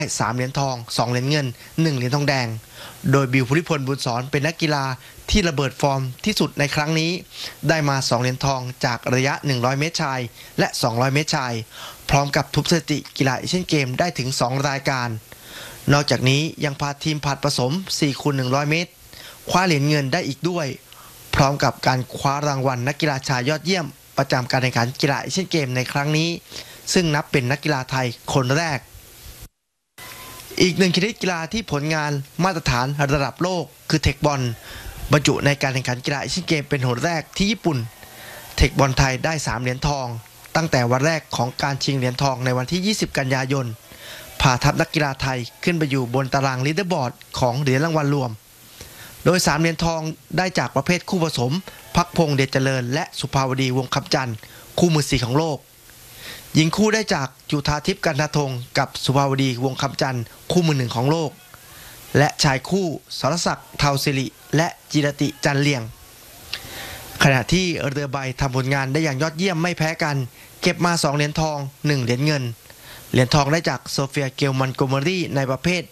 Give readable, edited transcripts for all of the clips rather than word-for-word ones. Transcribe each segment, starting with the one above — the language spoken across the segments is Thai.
3 เหรียญทอง 2 เหรียญเงิน 1 เหรียญทองแดงโดยบิว ภูริพล บุญสอนเป็นนักกีฬาที่ระเบิดฟอร์มที่สุดในครั้งนี้ได้มา 2 เหรียญทองจากระยะ 100 เมตรชายและ 200 เมตรชายพร้อมกับทุบสถิติกีฬาเอเชียนเกมได้ถึง 2 รายการนอกจากนี้ยังพาทีมผลัดผสม 4x100 เมตรคว้าเหรียญเงินได้อีกด้วยพร้อมกับการคว้ารางวัลนักกีฬาชายยอดเยี่ยมประจำการแข่งขันกีฬาเอเชียนเกมในครั้งนี้ซึ่งนับเป็นนักกีฬาไทยคนแรกอีกหนึ่งชนิดกีฬาที่ผลงานมาตรฐานระดับโลกคือเทคบอลบรรจุในการแข่งขันกีฬาเอเชียนเกมเป็นหนแรกที่ญี่ปุ่นเทคบอลไทยได้3 เหรียญทองตั้งแต่วันแรกของการชิงเหรียญทองในวันที่ 20 กันยายนพาทัพนักกีฬาไทยขึ้นไปอยู่บนตารางลีดเดอร์บอร์ดของเหรียญรางวัลรวมโดย3 เหรียญทองได้จากประเภทคู่ผสมภักพงษ์เดชเจริญและสุภาวดีวงศ์คำจันทร์คู่มือ4ของโลกหญิงคู่ได้จากจุธาทิพย์กันทธงกับสุภาวดีวงศ์คำจันทร์คู่มือ1ของโลกและชายคู่สรศักดิ์เทาสิริและจิรติจันเลียงขณะที่เรือใบทำผลงานได้อย่างยอดเยี่ยมไม่แพ้กันเก็บมา2 เหรียญทอง1 เหรียญเงินเหรียญทองได้จากโซเฟียเกลมันโกเมอรี่ในประเภท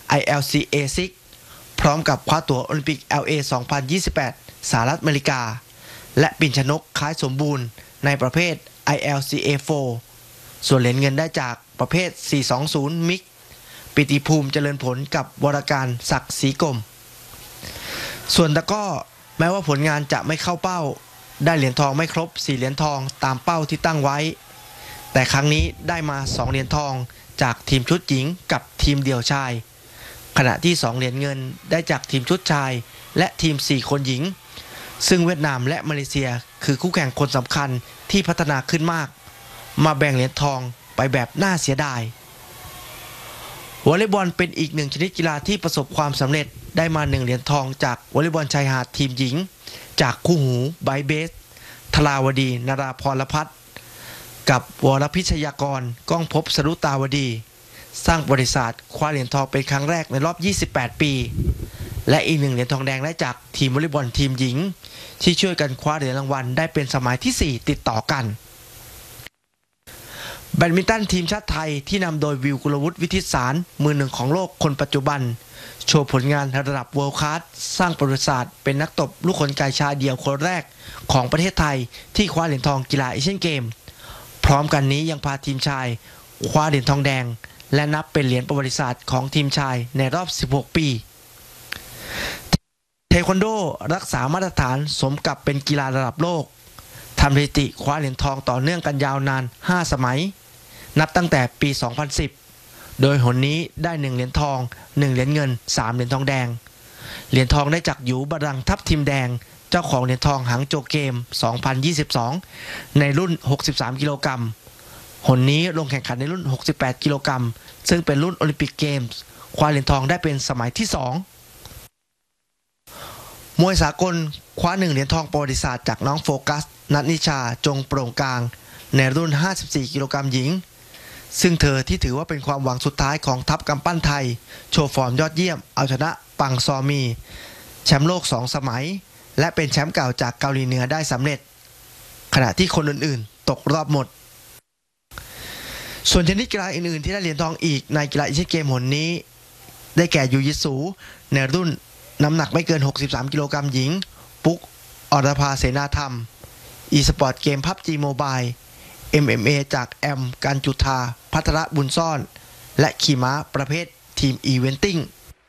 ILCA6 พร้อมกับคว้าตั๋วโอลิมปิก LA 2028 สหรัฐอเมริกาและปิ่นชนกคล้ายสมบูรณ์ในประเภท ILCA4 ส่วนเหรียญเงินได้จากประเภท 420 มิกปิติภูมิเจริญผลกับวรการศักดิ์ศรีกรมส่วนตะกร้อแม้ว่าผลงานจะไม่เข้าเป้าได้เหรียญทองไม่ครบ4 เหรียญทองตามเป้าที่ตั้งไว้แต่ครั้งนี้ได้มา2 เหรียญทองจากทีมชุดหญิงกับทีมเดี่ยวชายขณะที่2 เหรียญเงินได้จากทีมชุดชายและทีม4 คนหญิงซึ่งเวียดนามและมาเลเซียคือคู่แข่งคนสำคัญที่พัฒนาขึ้นมากมาแบ่งเหรียญทองไปแบบน่าเสียดายวอลเลย์บอลเป็นอีกหนึ่งชนิดกีฬาที่ประสบความสำเร็จได้มา1 เหรียญทองจากวอลเลย์บอลชายหาดทีมหญิงจากคู่หูไบเบสธราวดีนราพรพัฒน์กับวรพิชยากรก้องภพสรุตาวดีสร้างประวัติศาสตร์คว้าเหรียญทองเป็นครั้งแรกในรอบ28 ปีและอีก1 เหรียญทองแดงได้จากทีมวอลเลย์บอลทีมหญิงที่ช่วยกันคว้าเหรียญรางวัลได้เป็นสมัยที่4ติดต่อกันแบดมินตันทีมชาติไทยที่นำโดยวิวกุลวุฒิวิทิตสารมือ1ของโลกคนปัจจุบันโชว์ผลงานระดับเวิลด์คลาสสร้างประวัติศาสตร์เป็นนักตบลูกขนไก่ชายเดี่ยวคนแรกของประเทศไทยที่คว้าเหรียญทองกีฬาเอเชียนเกมพร้อมกันนี้ยังพาทีมชายคว้าเหรียญทองแดงและนับเป็นเหรียญประวัติศาสตร์ของทีมชายในรอบ16 ปีเทควันโดรักษามาตรฐานสมกับเป็นกีฬาระดับโลกทำสถิติคว้าเหรียญทองต่อเนื่องกันยาวนาน5 สมัยนับตั้งแต่ปี 2010 โดยหนนี้ได้1 เหรียญทอง1 เหรียญเงิน3 เหรียญทองแดงเหรียญทองได้จากหยูบารังทัพทีมแดงเจ้าของเหรียญทองหางโจวเกม 2022 ในรุ่น63 กิโลกรัมหนนี้ลงแข่งขันในรุ่น68 กิโลกรัมซึ่งเป็นรุ่นโอลิมปิกเกมส์คว้าเหรียญทองได้เป็นสมัยที่2มวยสากลคว้า1 เหรียญทองประวัติศาสตร์จากน้องโฟกัสนัทนิชาจงโปร่งกลางในรุ่น54 กิโลกรัมหญิงซึ่งเธอที่ถือว่าเป็นความหวังสุดท้ายของทัพกำปั้นไทยโชว์ฟอร์มยอดเยี่ยมเอาชนะปังซอมีแชมป์โลก2 สมัยและเป็นแชมป์เก่าจากเกาหลีเหนือได้สำเร็จขณะที่คนอื่นๆตกรอบหมดส่วนชนิดกีฬาอื่นๆที่ได้เหรียญทองอีกในกีฬาเอเชียนเกมหนนี้ได้แก่ยูยิสูในรุ่นน้ำหนักไม่เกิน63 กิโลกรัมหญิงปุ๊กอรภาเสนาธรรมอีสปอร์ตเกมพับจีโมบายMMA จากแอมการจุธาพัทรบุญซ่อนและขี่ม้าประเภททีมอีเวนติ้ง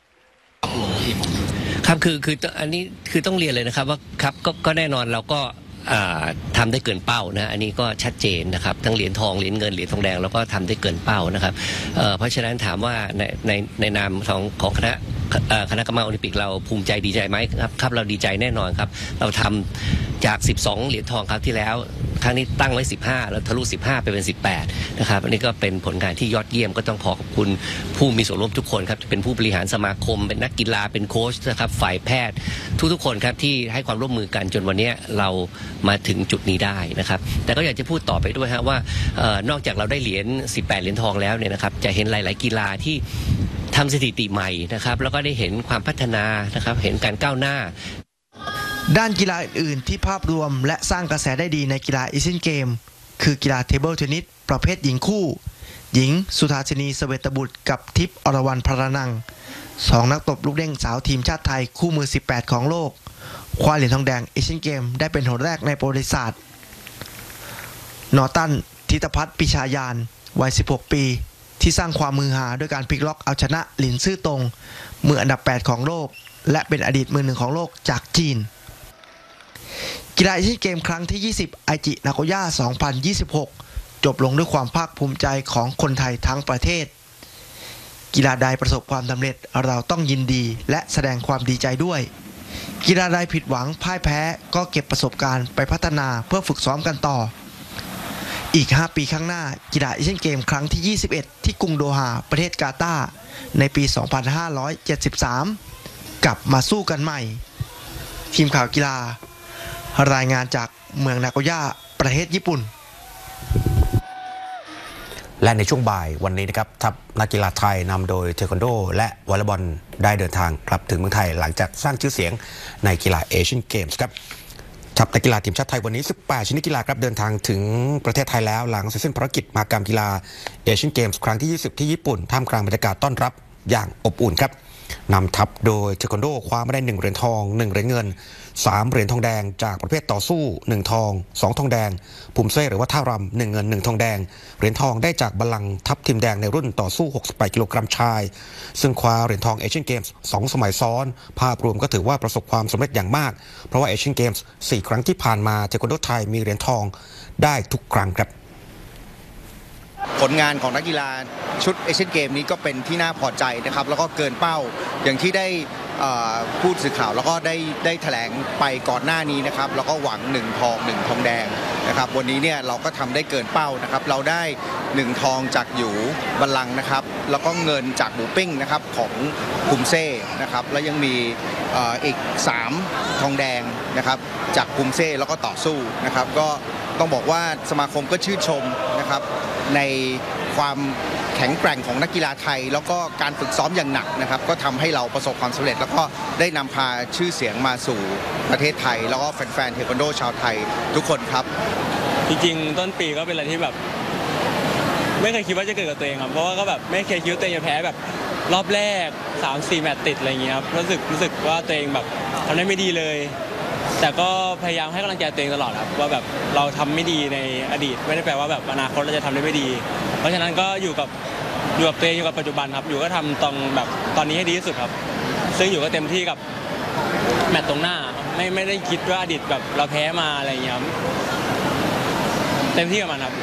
ครับคืออันนี้คือต้องเรียนเลยนะครับว่าครับก็แน่นอนเราก็ทำได้เกินเป้านะอันนี้ก็ชัดเจนนะครับทั้งเหรียญทองเหรียญเงินเหรียญทองแดงแล้วก็ทำได้เกินเป้านะครับเพราะฉะนั้นถามว่าในนามของคณะกรรมการโอลิมปิกเราภูมิใจดีใจไหมครับเราดีใจแน่นอนครับเราทำจาก12 เหรียญทองครับที่แล้วครั้งนี้ตั้งไว้15แล้วทะลุ15ไปเป็น18นะครับอันนี้ก็เป็นผลงานที่ยอดเยี่ยมก็ต้องขอบคุณผู้มีส่วนร่วมทุกคนครับเป็นผู้บริหารสมาคมเป็นนักกีฬาเป็นโค้ชนะครับฝ่ายแพทย์ทุกคนครับที่ให้ความร่วมมือกันจนวันนี้เรามาถึงจุดนี้ได้นะครับแต่ก็อยากจะพูดต่อไปด้วยว่านอกจากเราได้เหรียญ18 เหรียญทองแล้วเนี่ยนะครับจะเห็นหลายๆกีฬาที่ทำสถิติใหม่นะครับแล้วก็ได้เห็นความพัฒนานะครับเห็นการก้าวหน้าด้านกีฬาอื่นๆที่ภาพรวมและสร้างกระแสได้ดีในกีฬาเอเชียนเกมคือกีฬาเทเบิลเทนนิสประเภทหญิงคู่หญิงสุธาชินีเสเวตบุตรกับทิพย์อรวรรณพรนัง2นักตบลูกเด้งสาวทีมชาติไทยคู่มือ18ของโลกคว้าเหรียญทองแดงเอเชียนเกมได้เป็นหนแรกในประวัติศาสตร์นอตันธิตพัฒน์ปิชายานวัย16 ปีที่สร้างความมือหาด้วยการพลิกล็อกเอาชนะหลินซื่อตงมืออันดับ8ของโลกและเป็นอดีตมือ1ของโลกจากจีนกีฬาเอเชียนเกมครั้งที่20ไอจินาโกย่า2026จบลงด้วยความภาคภูมิใจของคนไทยทั้งประเทศกีฬาใดประสบความสำเร็จเราต้องยินดีและแสดงความดีใจด้วยกีฬาใดผิดหวังพ่ายแพ้ก็เก็บประสบการณ์ไปพัฒนาเพื่อฝึกซ้อมกันต่ออีก5 ปีข้างหน้ากีฬาเอเชียนเกมครั้งที่21ที่กรุงโดฮาประเทศกาตาร์ในปี2573กลับมาสู้กันใหม่ทีมข่าวกีฬารายงานจากเมืองนาโกย่าประเทศญี่ปุ่นและในช่วงบ่ายวันนี้นะครับทัพนักกีฬาไทยนำโดยเทควันโดและวอลเลย์บอลได้เดินทางกลับถึงเมืองไทยหลังจากสร้างชื่อเสียงในกีฬาเอเชียนเกมส์ครับทัพนักกีฬาทีมชาติไทยวันนี้18ชนิดกีฬาครับเดินทางถึงประเทศไทยแล้วหลังเสร็จสิ้นภารกิจมหกรรมกีฬาเอเชียนเกมส์ครั้งที่20ที่ญี่ปุ่นท่ามกลางบรรยากาศต้อนรับอย่างอบอุ่นครับนำทัพโดยเทควันโดคว้ามาได้1 เหรียญทอง1 เหรียญเงิน3 เหรียญทองแดงจากประเภทต่อสู้1 ทอง2 ทองแดงภูมิเซ่หรือว่าท่ารำ1 เงิน1 ทองแดงเหรียญทองได้จากบัลลังก์ทัพทีมแดงในรุ่นต่อสู้68 กิโลกรัมชายซึ่งคว้าเหรียญทองเอเชียนเกมส์2 สมัยซ้อนภาพรวมก็ถือว่าประสบความสำเร็จอย่างมากเพราะว่าเอเชียนเกมส์4 ครั้งที่ผ่านมาเทควันโดไทยมีเหรียญทองได้ทุกครั้งครับผลงานของนักกีฬาชุดเอเชียนเกมนี้ก็เป็นที่น่าพอใจนะครับแล้วก็เกินเป้าอย่างที่ได้พูดสื่อข่าวแล้วก็ได้แถลงไปก่อนหน้านี้นะครับแล้วก็หวัง1 ทอง 1 ทองแดงนะครับวันนี้เนี่ยเราก็ทำได้เกินเป้านะครับเราได้1 ทองจากหยูบัลลังก์นะครับแล้วก็เงินจากหมูปิ้งนะครับของภูมิเซ่นะครับแล้วยังมีอีก3 ทองแดงนะครับจากภูมิเซ่แล้วก็ต่อสู้นะครับก็ต้องบอกว่าสมาคมก็ชื่นชมนะครับในความแข็งแกร่งของนักกีฬาไทยแล้วก็การฝึกซ้อมอย่างหนักนะครับก็ทำให้เราประสบความสำเร็จแล้วก็ได้นำพาชื่อเสียงมาสู่ประเทศไทยแล้วก็แฟนๆเทควันโดชาวไทยทุกคนครับจริงๆต้นปีก็เป็นอะไรที่แบบไม่เคยคิดว่าจะเกิดกับตัวเองครับเพราะว่าก็แบบไม่เคยคิดว่าตัวเองจะแพ้แบบรอบแรก 3-4 แมตช์ติดอะไรอย่างเงี้ยครับรู้สึกว่าตัวเองแบบทำได้ไม่ดีเลยแต่ก็พยายามให้กำลังใจตัวเองตลอดครับว่าแบบเราทำไม่ดีในอดีตไม่ได้แปลว่าแบบอนาคตเราจะทำได้ไม่ดีเพราะฉะนั้นก็อยู่กับตัวเองอยู่กับปัจจุบันครับอยู่ก็ทำตอนนี้ให้ดีที่สุดครับซึ่งอยู่ก็เต็มที่กับแมตช์ตรงหน้าไม่ได้คิดว่าอดีตแบบเราแพ้มาอะไรอย่างเงี้ยเต็มที่กับมันครับ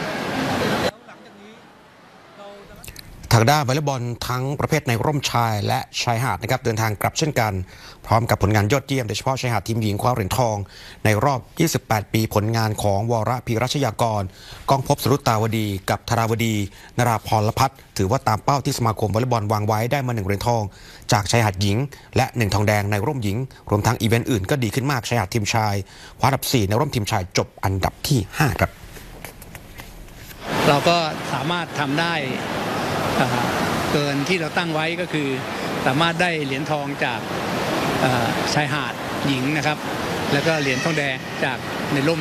ทางด้านวอลเลย์บอลทั้งประเภทในร่มชายและชายหาดนะครับเดินทางกลับเช่นกันพร้อมกับผลงานยอดเยี่ยมโดยเฉพาะชายหาดทีมหญิงคว้าเหรียญทองในรอบ28 ปีผลงานของวรพีรัชยากรก้องภพสรุตาวดีกับธาราวดีนราพรพัฒน์ถือว่าตามเป้าที่สมาคมวอลเลย์บอลวางไว้ได้มา1 เหรียญทองจากชายหาดหญิงและ1 ทองแดงในร่มหญิงรวมทั้งอีเวนต์อื่นก็ดีขึ้นมากชายหาดทีมชายคว้าอันดับ4ในร่มทีมชายจบอันดับที่5ครับเราก็สามารถทำได้เกินที่เราตั้งไว้ก็คือสามารถได้เหรียญทองจากชายหาดหญิงนะครับแล้วก็เหรียญทองแดงจากในร่ม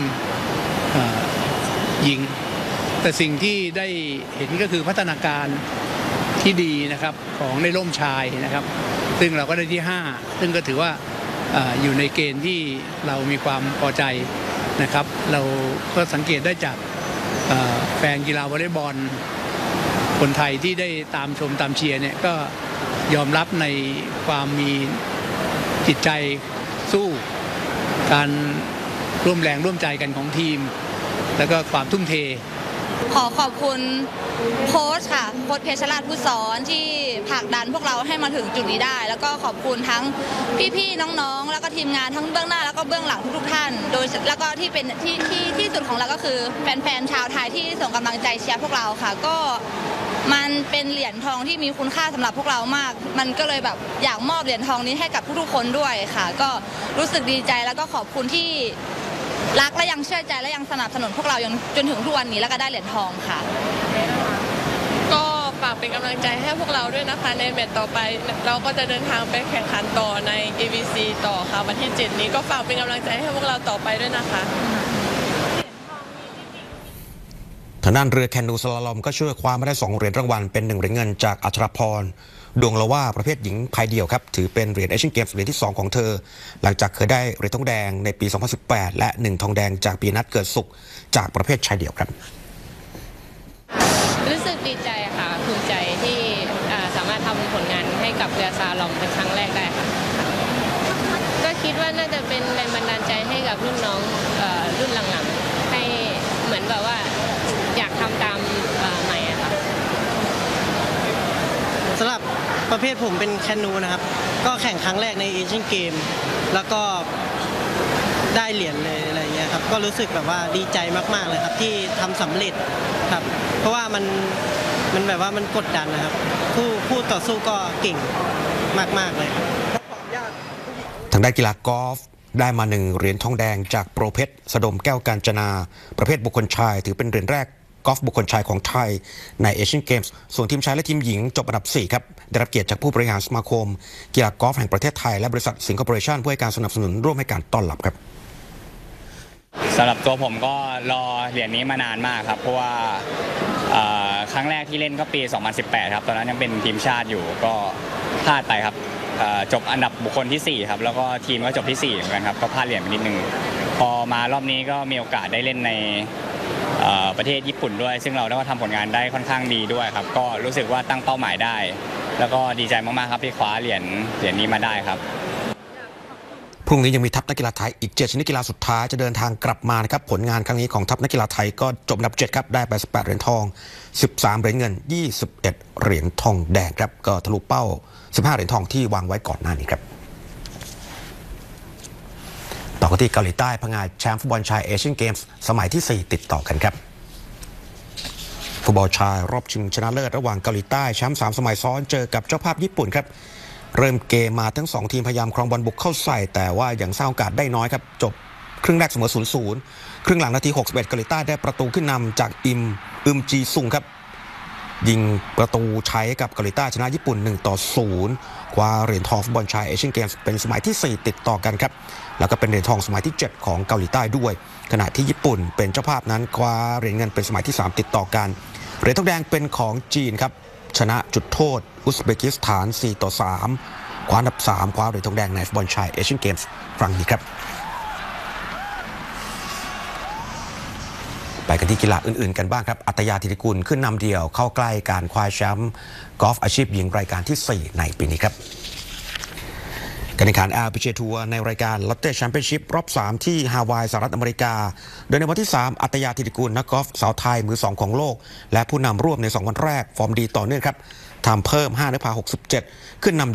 หญิงแต่สิ่งที่ได้เห็นก็คือพัฒนาการที่ดีนะครับของในร่มชายนะครับซึ่งเราก็ได้ที่5ซึ่งก็ถือว่าอยู่ในเกณฑ์ที่เรามีความพอใจนะครับเราก็สังเกตได้จากแฟนกีฬาวอลเลย์บอลคนไทยที่ได้ตามชมตามเชียร์เนี่ยก็ยอมรับในความมีจิตใจสู้การร่วมแรงร่วมใจกันของทีมแล้วก็ความทุ่มเทขอขอบคุณโค้ชค่ะโค้ชเพชรราชผู้สอนที่ผลักดันพวกเราให้มาถึงจุดนี้ได้แล้วก็ขอบคุณทั้งพี่ๆน้องๆแล้วก็ทีมงานทั้งเบื้องหน้าแล้วก็เบื้องหลังทุกๆท่านโดยแล้วก็ที่เป็นที่สุดของเราก็คือแฟนๆชาวไทยที่ส่งกำลังใจเชียร์พวกเราค่ะก็มันเป็นเหรียญทองที่มีคุณค่าสำหรับพวกเรามากมันก็เลยแบบอยากมอบเหรียญทองนี้ให้กับทุกๆคนด้วยค่ะก็รู้สึกดีใจแล้วก็ขอบคุณที่รักและยังเชื่อใจและยังสนับสนุนพวกเราจนถึงทุกวันนี้แล้วก็ได้เหรียญทองค่ะก็ฝากเป็นกำลังใจให้พวกเราด้วยนะคะในแมตช์ต่อไปเราก็จะเดินทางไปแข่งขันต่อใน ABC ต่อค่ะวันที่7นี้ก็ฝากเป็นกำลังใจให้พวกเราต่อไปด้วยนะคะทางด้านเรือแคนูสลาลอมก็ช่วยคว้ามาได้2เหรียญรางวัลเป็น1เหรียญเงินจากอัชรพรดวงละว่าประเภทหญิงพายเดี่ยวครับถือเป็นเหรียญเอเชียนเกมส์เหรียญที่2ของเธอหลังจากเคยได้เหรียญทองแดงในปี 2018 และ1ทองแดงจากปีนัทเกิดสุขจากประเภทชายเดี่ยวครับรู้สึกดีใจค่ะภูมิใจที่สามารถทำผลงานให้กับเรือซาลอมเป็นครั้งแรกได้ค่ะก็คิดว่าน่าจะเป็นแรงบันดาลใจให้กับรุ่นน้องรุ่นหลังๆให้เหมือนแบบว่าอยากทำตามใหม่อะค่ะสำหรับประเภทผมเป็นแคนูนะครับก็แข่งครั้งแรกในเอเชียนเกมแล้วก็ได้เหรียญเลยอะไรเงี้ยครับก็รู้สึกแบบว่าดีใจมากๆเลยครับที่ทำสำเร็จครับเพราะว่ามันแบบว่ามันกดดันนะครับผู้ต่อสู้ก็เก่งมากๆเลยทางด้านกีฬากอล์ฟได้มา1เหรียญทองแดงจากโปรเพชรสะดมแก้วกาญจนาประเภทบุคคลชายถือเป็นเหรียญแรกกอล์ฟบุคคลชายของไทยในเอเชียนเกมส์ส่วนทีมชายและทีมหญิงจบอันดับ4ครับได้รับเกียรติจากผู้บริหารสมาคมกีฬากอล์ฟแห่งประเทศไทยและบริษัทสิงห์คอร์ปอเรชั่นเพื่อให้การสนับสนุนร่วมให้การต้อนรับครับสำหรับตัวผมก็รอเหรียญนี้มานานมากครับเพราะว่าครั้งแรกที่เล่นก็ปี 2018 ครับตอนนั้นยังเป็นทีมชาติอยู่ก็พลาดไปครับจบอันดับบุคคลที่4ครับแล้วก็ทีมก็จบที่4เหมือนกันครับก็พลาดเหรียญไปนิดนึงพอมารอบนี้ก็มีโอกาสได้เล่นในประเทศญี่ปุ่นด้วยซึ่งเราได้ทำผลงานได้ค่อนข้างดีด้วยครับก็รู้สึกว่าตั้งเป้าหมายได้แล้วก็ดีใจมากๆครับที่คว้าเหรียญนี้มาได้ครับพรุ่งนี้ยังมีทัพนักกีฬาไทยอีก7ชนิดกีฬาสุดท้ายจะเดินทางกลับมานะครับผลงานครั้งนี้ของทัพนักกีฬาไทยก็จบอันดับ7ครับได้ไป18เหรียญทอง13เหรียญเงิน21เหรียญทองแดงครับก็ทะลุเป้า15เหรียญทองที่วางไว้ก่อนหน้านี้ครับต่อกันที่เกาหลีใต้ผงาดแชมป์ฟุตบอลชายเอเชียนเกมส์สมัยที่4ติดต่อกันครับฟุตบอลชายรอบชิงชนะเลิศระหว่างเกาหลีใต้แชมป์3สมัยซ้อนเจอกับเจ้าภาพญี่ปุ่นครับเริ่มเกมมาทั้ง2ทีมพยายามครองบอลบุกเข้าใส่แต่ว่าอย่างสร้างโอกาสได้น้อยครับจบครึ่งแรกเสมอ 0-0 ครึ่งหลังนาที61เกาหลีใต้ได้ประตูขึ้นนำจากอึมจีซุงครับยิงประตูใช้กับเกาหลีใต้ชนะญี่ปุ่น1-0 คว้าเหรียญทองฟุตบอลชายเอเชียนเกมส์เป็นสมัยที่4ติดต่อกันครับแล้วก็เป็นเหรียญทองสมัยที่7ของเกาหลีใต้ด้วยขณะที่ญี่ปุ่นเป็นเจ้าภาพนั้นคว้าเหรียญเงินเป็นสมัยที่3ติดต่อกันเหรียญทองแดงเป็นของจีนครับชนะจุดโทษอุซเบกิสถาน4-3 คว้าอันดับ3คว้าเหรียญทองแดงในฟุตบอลชายเอเชียนเกมส์ครั้งนี้ครับไปกันที่กีฬาอื่นๆกันบ้างครับอัตยาธิติกุลขึ้นนำเดี่ยวเข้าใกล้การคว้าแชมป์กอล์ฟอาชีพหญิงรายการที่4ในปีนี้ครับการแข่งขัน LPGA ทัวร์ในรายการ Lotte Championship รอบ3ที่ฮาวายสหรัฐอเมริกาโดยในวันที่3อัตยาธิติกุลนักกอล์ฟสาวไทยมือ2ของโลกและผู้นำร่วมใน2วันแรกฟอร์มดีต่อเนื่องครับทำเพิ่ม5 ในพา 67ขึ้นนำ